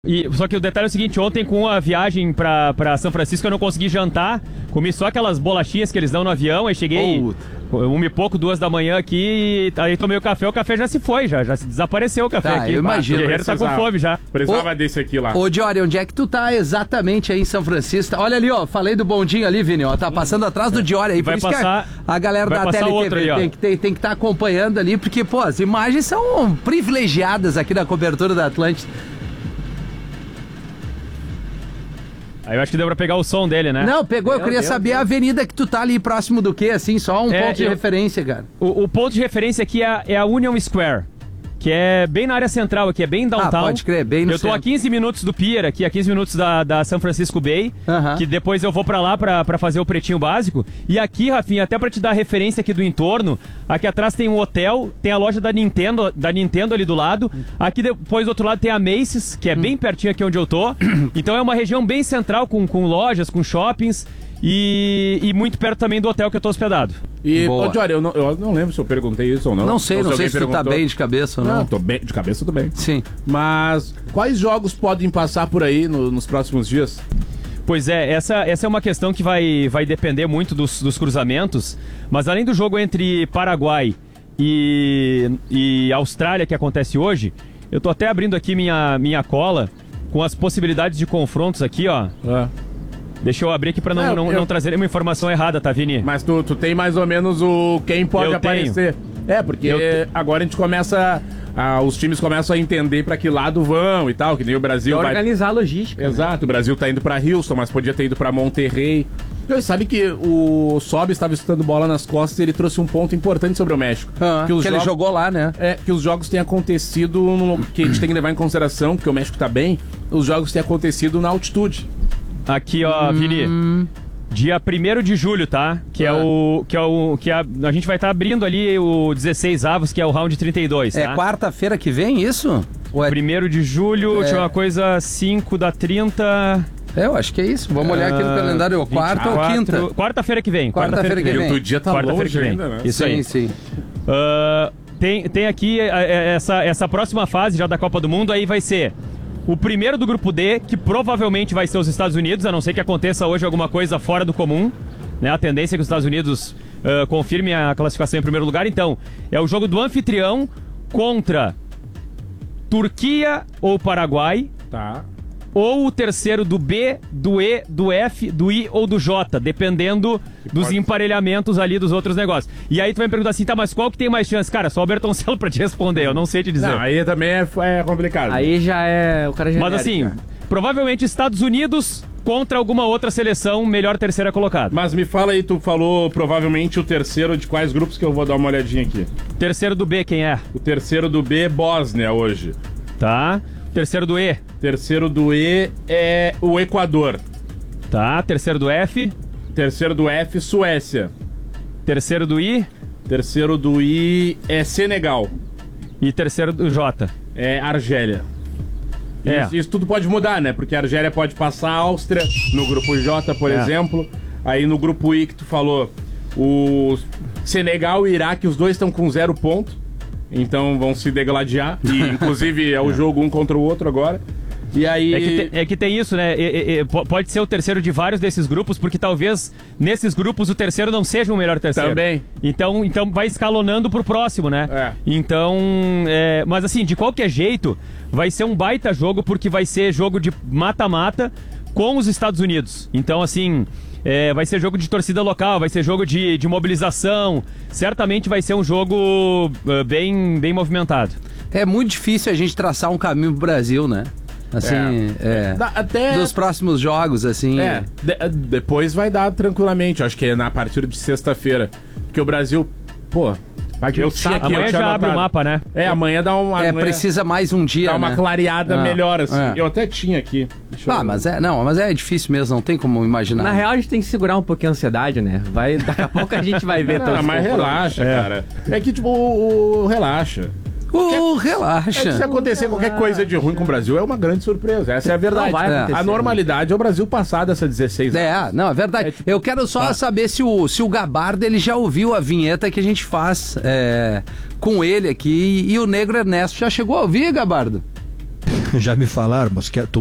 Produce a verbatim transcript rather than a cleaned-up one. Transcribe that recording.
E, só que o detalhe é o seguinte, ontem com a viagem pra, pra São Francisco eu não consegui jantar, comi só aquelas bolachinhas que eles dão no avião, aí cheguei oh. uma e pouco, duas da manhã aqui, aí tomei o café, o café já se foi, já, já desapareceu o café tá, aqui. Eu imagino. O Guerreiro tá com fome já. Precisava ô, desse aqui lá. Ô, Diori, onde é que tu tá exatamente aí em São Francisco? Olha ali, ó, falei do bondinho ali, Vini, ó, tá passando atrás do Diori aí, vai por isso passar, que a, a galera da Tele T V tem, tem, tem que estar tá acompanhando ali, porque, pô, as imagens são privilegiadas aqui da cobertura da Atlântida. Aí eu acho que deu pra pegar o som dele, né? Não, pegou, eu Meu queria Deus saber Deus. a avenida que tu tá ali próximo do quê, assim, só um é, ponto de eu, referência, cara. O, o ponto de referência aqui é, é a Union Square, que é bem na área central aqui, é bem downtown. Ah, pode crer, bem no Eu tô centro. a quinze minutos do Pier aqui, a quinze minutos da, da San Francisco Bay, uh-huh. que depois eu vou pra lá pra, pra fazer o pretinho básico. E aqui, Rafinha, até pra te dar referência aqui do entorno, aqui atrás tem um hotel, tem a loja da Nintendo, da Nintendo ali do lado. Aqui depois do outro lado tem a Macy's, que é bem pertinho aqui onde eu tô. Então é uma região bem central, com, com lojas, com shoppings. E, e muito perto também do hotel que eu tô hospedado. E, ô, Diori, eu não, eu não lembro se eu perguntei isso ou não. Não sei, ou não se sei se tu tá bem de cabeça ou não. Não, tô bem, de cabeça eu tô bem. Sim. Mas quais jogos podem passar por aí no, nos próximos dias? Pois é, essa, essa é uma questão que vai, vai depender muito dos, dos cruzamentos. Mas além do jogo entre Paraguai e, e Austrália que acontece hoje, eu tô até abrindo aqui minha, minha cola com as possibilidades de confrontos aqui, ó. É. Deixa eu abrir aqui pra não, é, não, eu... não trazer nenhuma informação errada, tá, Vini? Mas tu, tu tem mais ou menos o quem pode eu aparecer. Tenho. É, porque eu... agora a gente começa... Ah, os times começam a entender pra que lado vão e tal, que nem o Brasil e vai... organizar a logística. Exato, né? O Brasil tá indo pra Houston, mas podia ter ido pra Monterrey. Você sabe que o Sob estava escutando bola nas costas e ele trouxe um ponto importante sobre o México. Ah, que, que ele jogou lá, né? É, que os jogos têm acontecido, no... que a gente tem que levar em consideração, porque o México tá bem, os jogos têm acontecido na altitude. Aqui, ó, hum... Vini, dia primeiro de julho, tá? Que ah. é o... Que é o que a, a gente vai estar tá abrindo ali o dezesseis avos, que é o round trinta e dois, tá? É quarta-feira que vem, isso? Ou é... primeiro de julho, é... tinha uma coisa cinco da trinta... É, eu acho que é isso. Vamos olhar aqui no calendário, quarta ou quinta? Quarta-feira que vem. Quarta-feira que vem. E o dia tá longe ainda, né? Isso sim, aí. Sim, sim. Uh, tem, tem aqui essa, essa próxima fase já da Copa do Mundo, aí vai ser o primeiro do grupo D, que provavelmente vai ser os Estados Unidos, a não ser que aconteça hoje alguma coisa fora do comum, né? A tendência é que os Estados Unidos uh, confirmem a classificação em primeiro lugar. Então, é o jogo do anfitrião contra Turquia ou Paraguai. Tá. Ou o terceiro do B, do E, do F, do I ou do J, dependendo que dos pode... emparelhamentos ali dos outros negócios. E aí tu vai me perguntar assim, tá, mas qual que tem mais chance? Cara, só o Bertoncello pra te responder, eu não sei te dizer. Não, aí também é, é complicado. Aí já é o cara genérico. Mas assim, provavelmente Estados Unidos contra alguma outra seleção, melhor terceira colocada. Mas me fala aí, tu falou provavelmente o terceiro de quais grupos que eu vou dar uma olhadinha aqui? Terceiro do B, quem é? O terceiro do B, Bósnia, hoje. Tá. Terceiro do E. Terceiro do E é o Equador. Tá. Terceiro do F. Terceiro do F, Suécia. Terceiro do I. Terceiro do I é Senegal. E terceiro do J. É Argélia. É. Isso, isso tudo pode mudar, né? Porque a Argélia pode passar a Áustria no grupo J, por é. exemplo. Aí no grupo I que tu falou, o Senegal e Iraque, os dois estão com zero ponto. Então vão se degladiar. E inclusive é o jogo um contra o outro agora. E aí... É que, te, é que tem isso, né? E, e, pode ser o terceiro de vários desses grupos, porque talvez nesses grupos o terceiro não seja o melhor terceiro. Também. Então, então vai escalonando pro próximo, né? É. Então, é, mas assim, de qualquer jeito, vai ser um baita jogo, porque vai ser jogo de mata-mata com os Estados Unidos. Então, assim... É, vai ser jogo de torcida local, vai ser jogo de, de mobilização. Certamente vai ser um jogo uh, bem, bem movimentado. É muito difícil a gente traçar um caminho pro Brasil, né? Assim, é. é da, até... dos próximos jogos, assim. É, de, depois vai dar tranquilamente, acho que é na partir de sexta-feira. Porque o Brasil, pô... Eu tinha aqui, amanhã eu já abre o mapa, né? É, amanhã dá uma... É, amanhã precisa mais um dia, dá uma né? clareada ah, melhor, assim. É. Eu até tinha aqui. Deixa ah, eu... mas é... Não, mas é difícil mesmo, não tem como imaginar. Na real, a gente tem que segurar um pouquinho a ansiedade, né? Vai, daqui a pouco a gente vai ver... Não, mas relaxa, é. cara. É que, tipo, o, o relaxa. Uh, relaxa. É que se acontecer qualquer coisa de ruim com o Brasil, é uma grande surpresa. Essa é a verdade. Não vai acontecer, a normalidade é o Brasil passar dessa dezesseis anos. É, não, é verdade. É, tipo, eu quero só tá. saber se o, se o Gabardo ele já ouviu a vinheta que a gente faz é, com ele aqui. E o Negro Ernesto já chegou a ouvir, Gabardo? Já me falaram, mas quer, tu